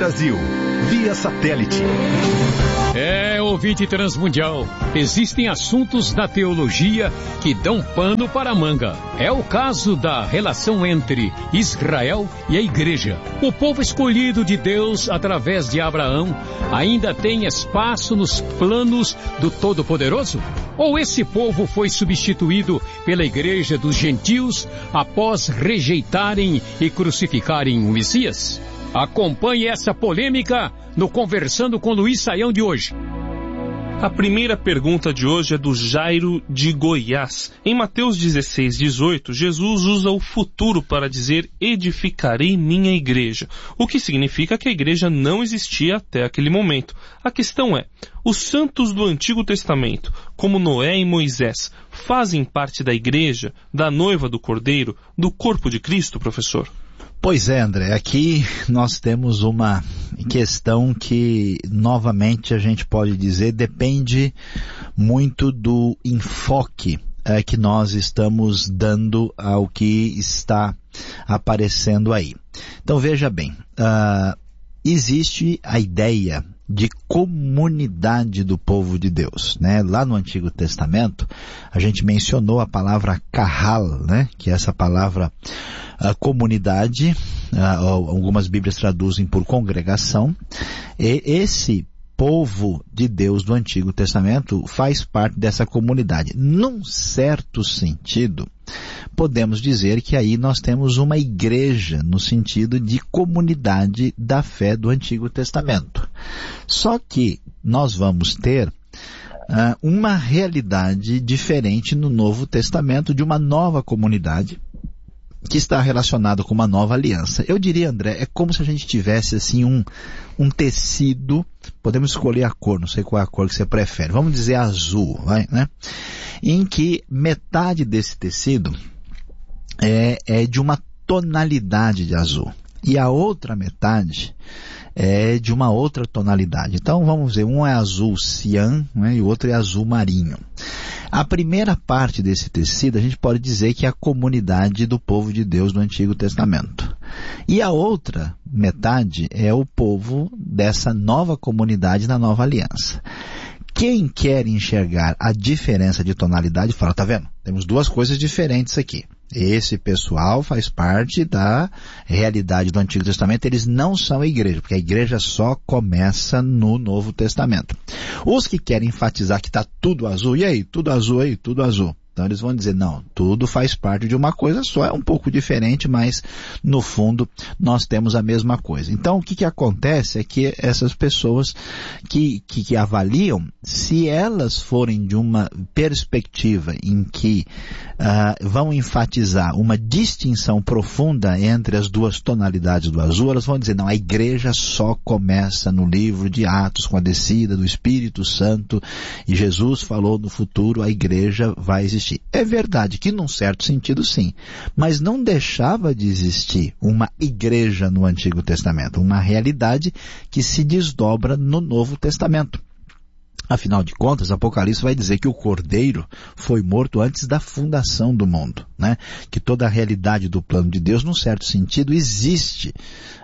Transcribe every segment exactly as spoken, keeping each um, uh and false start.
Brasil, via satélite. É, ouvinte transmundial, existem assuntos da teologia que dão pano para a manga. É o caso da relação entre Israel e a igreja. O povo escolhido de Deus através de Abraão ainda tem espaço nos planos do Todo-Poderoso? Ou esse povo foi substituído pela igreja dos gentios após rejeitarem e crucificarem o Messias? Acompanhe essa polêmica no Conversando com Luiz Saião de hoje. A primeira pergunta de hoje é do Jairo de Goiás. Em Mateus dezesseis, dezoito, Jesus usa o futuro para dizer edificarei minha igreja, o que significa que a igreja não existia até aquele momento. A questão é, os santos do Antigo Testamento, como Noé e Moisés, fazem parte da igreja, da noiva do Cordeiro, do corpo de Cristo, professor? Pois é, André, aqui nós temos uma questão que, novamente, a gente pode dizer, depende muito do enfoque é, que nós estamos dando ao que está aparecendo aí. Então, veja bem, uh, existe a ideia de comunidade do povo de Deus, né? Lá no Antigo Testamento, a gente mencionou a palavra kahal, né? Que é essa palavra a comunidade, uh, algumas Bíblias traduzem por congregação, e esse povo de Deus do Antigo Testamento faz parte dessa comunidade. Num certo sentido, podemos dizer que aí nós temos uma igreja no sentido de comunidade da fé do Antigo Testamento. Só que nós vamos ter uh, uma realidade diferente no Novo Testamento, de uma nova comunidade que está relacionada com uma nova aliança. Eu diria, André, é como se a gente tivesse assim um, um tecido, podemos escolher a cor, não sei qual é a cor que você prefere, vamos dizer azul, vai, né? Em que metade desse tecido é, é de uma tonalidade de azul e a outra metade é de uma outra tonalidade. Então vamos ver, um é azul cian, né, e o outro é azul marinho. A primeira parte desse tecido a gente pode dizer que é a comunidade do povo de Deus do Antigo Testamento. E a outra metade é o povo dessa nova comunidade na nova aliança. Quem quer enxergar a diferença de tonalidade fala, tá vendo? Temos duas coisas diferentes aqui. Esse pessoal faz parte da realidade do Antigo Testamento, eles não são a igreja, porque a igreja só começa no Novo Testamento. Os que querem enfatizar que está tudo azul, e aí, tudo azul aí, tudo azul. Então eles vão dizer, não, tudo faz parte de uma coisa só, é um pouco diferente, mas no fundo nós temos a mesma coisa. Então o que, que acontece é que essas pessoas que, que, que avaliam, se elas forem de uma perspectiva em que uh, vão enfatizar uma distinção profunda entre as duas tonalidades do azul, elas vão dizer, não, a igreja só começa no livro de Atos com a descida do Espírito Santo e Jesus falou no futuro a igreja vai existir. É verdade que num certo sentido sim, mas não deixava de existir uma igreja no Antigo Testamento, uma realidade que se desdobra no Novo Testamento. Afinal de contas, Apocalipse vai dizer que o Cordeiro foi morto antes da fundação do mundo, né? Que toda a realidade do plano de Deus, num certo sentido, existe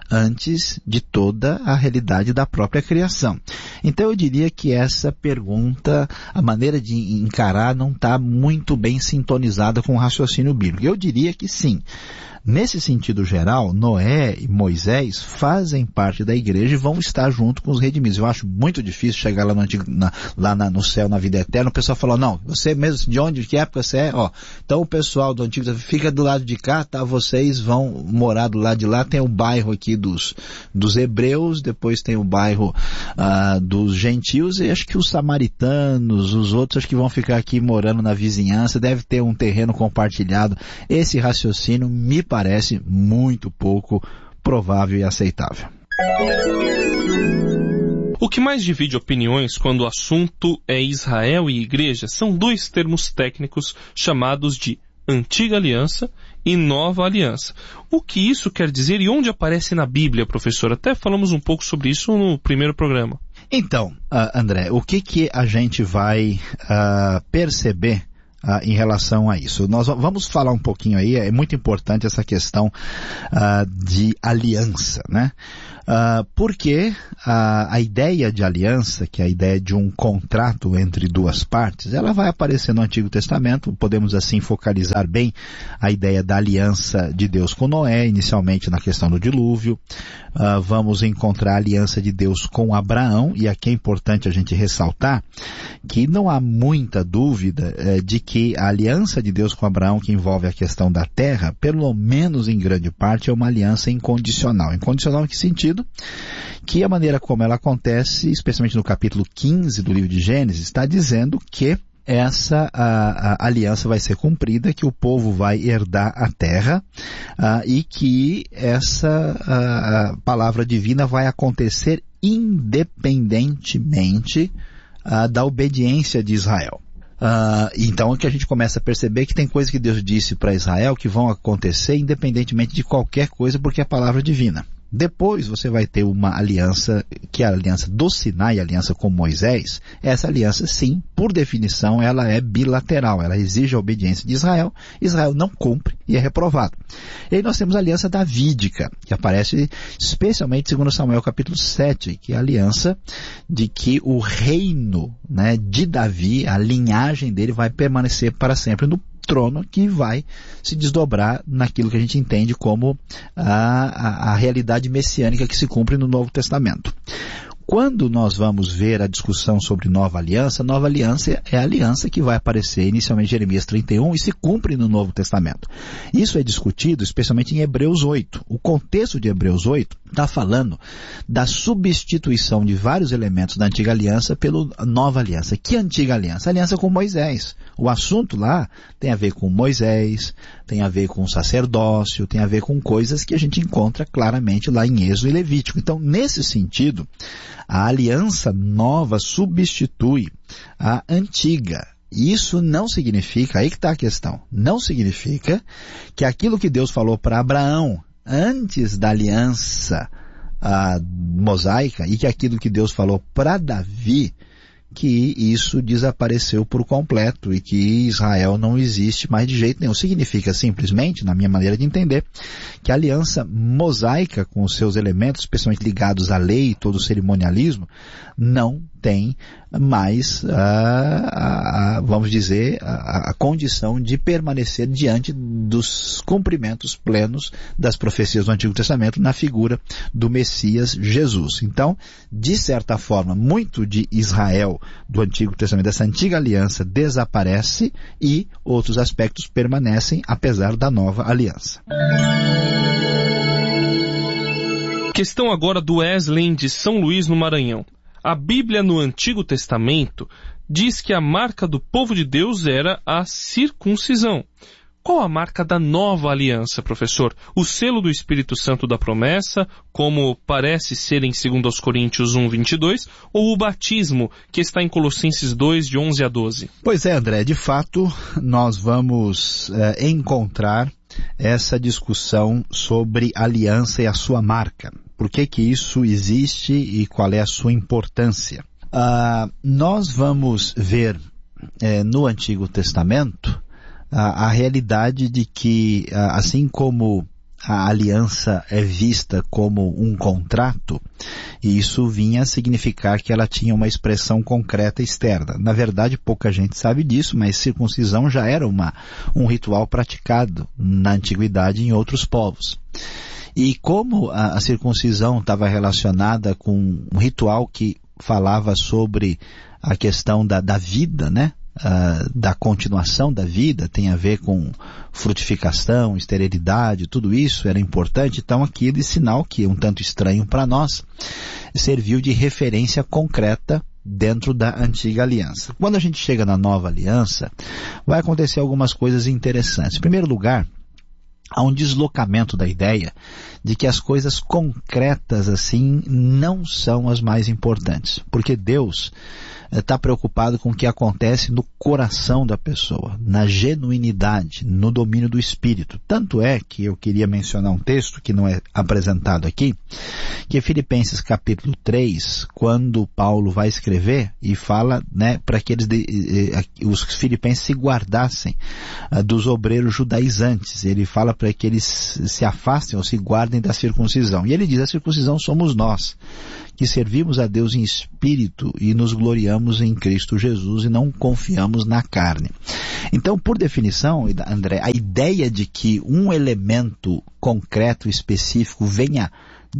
antes de toda a realidade da própria criação. Então eu diria que essa pergunta, a maneira de encarar não está muito bem sintonizada com o raciocínio bíblico. Eu diria que sim. Nesse sentido geral, Noé e Moisés fazem parte da igreja e vão estar junto com os redimidos. Eu acho muito difícil chegar lá no, antigo, na, lá na, no céu, na vida eterna, o pessoal falar, não, você mesmo, de onde, de que época você é? Ó, então o pessoal do Antigo fica do lado de cá, tá? Vocês vão morar do lado de lá, tem o bairro aqui dos, dos hebreus, depois tem o bairro ah, dos gentios, e acho que os samaritanos, os outros, acho que vão ficar aqui morando na vizinhança, deve ter um terreno compartilhado. Esse raciocínio me parece muito pouco provável e aceitável. O que mais divide opiniões quando o assunto é Israel e igreja são dois termos técnicos chamados de Antiga Aliança e Nova Aliança. O que isso quer dizer e onde aparece na Bíblia, professor? Até falamos um pouco sobre isso no primeiro programa. Então, uh, André, o que que a gente vai uh, perceber Uh, em relação a isso? Nós vamos falar um pouquinho aí, é muito importante essa questão uh, de aliança, né? Uh, porque a, a ideia de aliança, que é a ideia de um contrato entre duas partes, ela vai aparecer no Antigo Testamento. Podemos assim focalizar bem a ideia da aliança de Deus com Noé, inicialmente na questão do dilúvio. Uh, vamos encontrar a aliança de Deus com Abraão, e aqui é importante a gente ressaltar que não há muita dúvida eh, de que a aliança de Deus com Abraão, que envolve a questão da terra, pelo menos em grande parte, é uma aliança incondicional. Incondicional em que sentido? Que a maneira como ela acontece, especialmente no capítulo quinze do livro de Gênesis, está dizendo que essa a, a aliança vai ser cumprida, que o povo vai herdar a terra, a, e que essa a, a palavra divina vai acontecer independentemente a, da obediência de Israel. Uh, então é que a gente começa a perceber que tem coisas que Deus disse para Israel que vão acontecer independentemente de qualquer coisa, porque é a palavra divina. Depois você vai ter uma aliança, que é a aliança do Sinai, a aliança com Moisés. Essa aliança, sim, por definição, ela é bilateral. Ela exige a obediência de Israel. Israel não cumpre e é reprovado. E aí nós temos a aliança davídica, que aparece especialmente em segundo Samuel capítulo sete, que é a aliança de que o reino, né, de Davi, a linhagem dele vai permanecer para sempre no trono, que vai se desdobrar naquilo que a gente entende como a, a, a realidade messiânica que se cumpre no Novo Testamento. Quando nós vamos ver a discussão sobre Nova Aliança, Nova Aliança é a aliança que vai aparecer inicialmente em Jeremias trinta e um e se cumpre no Novo Testamento. Isso é discutido especialmente em Hebreus oito. O contexto de Hebreus oito está falando da substituição de vários elementos da Antiga Aliança pela Nova Aliança. Que Antiga Aliança? A aliança com Moisés. O assunto lá tem a ver com Moisés, tem a ver com sacerdócio, tem a ver com coisas que a gente encontra claramente lá em Êxodo e Levítico. Então, nesse sentido, a aliança nova substitui a antiga. Isso não significa, aí que está a questão, não significa que aquilo que Deus falou para Abraão antes da aliança a, mosaica, e que aquilo que Deus falou para Davi, que isso desapareceu por completo e que Israel não existe mais de jeito nenhum. Significa simplesmente, na minha maneira de entender, que a aliança mosaica com os seus elementos, especialmente ligados à lei e todo o cerimonialismo, não tem mais, a, a, a, vamos dizer, a, a condição de permanecer diante dos cumprimentos plenos das profecias do Antigo Testamento na figura do Messias Jesus. Então, de certa forma, muito de Israel do Antigo Testamento, dessa antiga aliança, desaparece e outros aspectos permanecem, apesar da nova aliança. Questão agora do Wesley de São Luís, no Maranhão. A Bíblia no Antigo Testamento diz que a marca do povo de Deus era a circuncisão. Qual a marca da nova aliança, professor? O selo do Espírito Santo da promessa, como parece ser em dois Coríntios um, vinte e dois, ou o batismo, que está em Colossenses dois, de onze a doze? Pois é, André, de fato, nós vamos é, encontrar essa discussão sobre aliança e a sua marca. Por que que isso existe e qual é a sua importância? Uh, nós vamos ver é, no Antigo Testamento a, a realidade de que, assim como a aliança é vista como um contrato, e isso vinha a significar que ela tinha uma expressão concreta externa. Na verdade, pouca gente sabe disso, mas circuncisão já era uma, um ritual praticado na antiguidade em outros povos. E como a, a circuncisão estava relacionada com um ritual que falava sobre a questão da, da vida, né? Uh, da continuação da vida, tem a ver com frutificação, esterilidade, tudo isso era importante. Então aqui de sinal, que é um tanto estranho para nós, serviu de referência concreta dentro da antiga aliança. Quando a gente chega na nova aliança, vai acontecer algumas coisas interessantes. Em primeiro lugar, há um deslocamento da ideia de que as coisas concretas assim não são as mais importantes, porque Deus está preocupado com o que acontece no coração da pessoa, na genuinidade, no domínio do Espírito. Tanto é que eu queria mencionar um texto que não é apresentado aqui, que é Filipenses capítulo três, quando Paulo vai escrever e fala, né, para que eles de, eh, os filipenses se guardassem ah, dos obreiros judaizantes. Ele fala para que eles se afastem ou se guardem da circuncisão. E ele diz, a circuncisão somos nós, que servimos a Deus em espírito e nos gloriamos em Cristo Jesus e não confiamos na carne. Então, por definição, André, a ideia de que um elemento concreto, específico, venha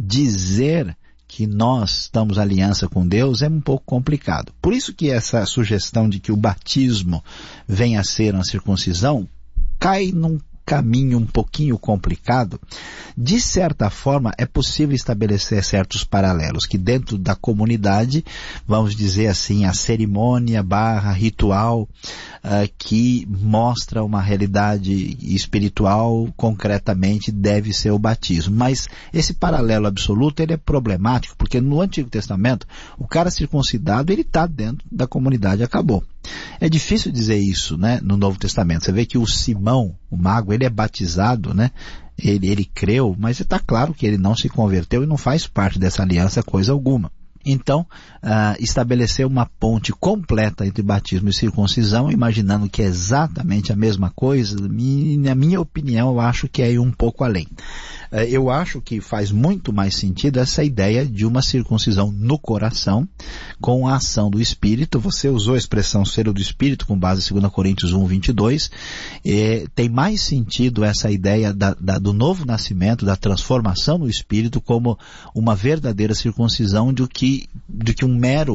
dizer que nós estamos em aliança com Deus é um pouco complicado. Por isso que essa sugestão de que o batismo venha a ser uma circuncisão cai num caminho um pouquinho complicado. De certa forma, é possível estabelecer certos paralelos, que dentro da comunidade, vamos dizer assim, a cerimônia barra ritual uh, que mostra uma realidade espiritual, concretamente, deve ser o batismo. Mas esse paralelo absoluto, ele é problemático, porque no Antigo Testamento, o cara circuncidado, ele está dentro da comunidade, acabou. É difícil dizer isso, né, no Novo Testamento. Você vê que o Simão, o mago, ele é batizado, né, ele, ele creu, mas está claro que ele não se converteu e não faz parte dessa aliança coisa alguma. Então, uh, estabelecer uma ponte completa entre batismo e circuncisão, imaginando que é exatamente a mesma coisa, na minha opinião, eu acho que é ir um pouco além. Uh, eu acho que faz muito mais sentido essa ideia de uma circuncisão no coração, com a ação do Espírito. Você usou a expressão selo do Espírito, com base em dois Coríntios um, vinte e dois. Eh, tem mais sentido essa ideia da, da, do novo nascimento, da transformação no Espírito, como uma verdadeira circuncisão do que do que um mero,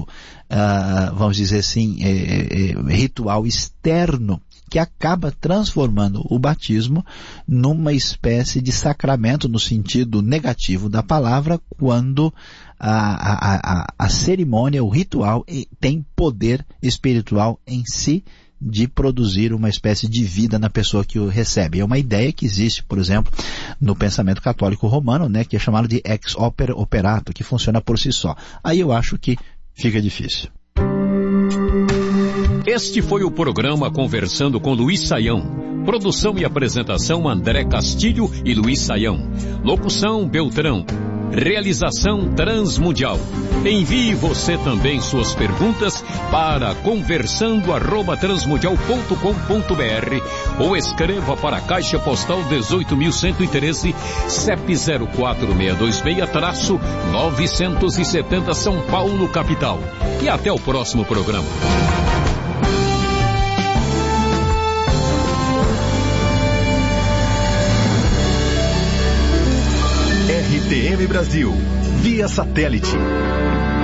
uh, vamos dizer assim, é, é, ritual externo que acaba transformando o batismo numa espécie de sacramento no sentido negativo da palavra, quando a, a, a, a cerimônia, o ritual tem poder espiritual em si de produzir uma espécie de vida na pessoa que o recebe. É uma ideia que existe, por exemplo, no pensamento católico romano, né, que é chamado de ex opere operato, que funciona por si só. Aí eu acho que fica difícil. Este foi o programa Conversando com Luiz Saião. Produção e apresentação André Castilho e Luiz Saião. Locução Beltrão. Realização Transmundial. Envie você também suas perguntas para conversando arroba transmundial ponto com ponto br ou escreva para a Caixa Postal dezoito mil cento e treze, C E P zero quatro seis dois seis, novecentos e setenta São Paulo, capital. E até o próximo programa. R T M Brasil, via satélite.